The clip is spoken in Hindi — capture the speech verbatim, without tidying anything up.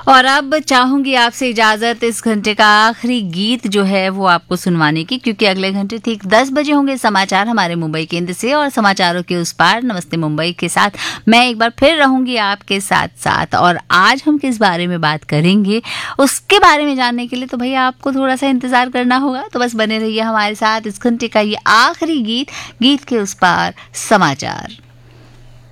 और अब चाहूंगी आपसे इजाजत इस घंटे का आखिरी गीत जो है वो आपको सुनवाने की, क्योंकि अगले घंटे ठीक दस बजे होंगे समाचार हमारे मुंबई केंद्र से, और समाचारों के उस पार नमस्ते मुंबई के साथ मैं एक बार फिर रहूंगी आपके साथ साथ। और आज हम किस बारे में बात करेंगे उसके बारे में जानने के लिए तो भैया आपको थोड़ा सा इंतजार करना होगा, तो बस बने रहिए हमारे साथ। इस घंटे का ये आखिरी गीत, गीत के उस पार समाचार।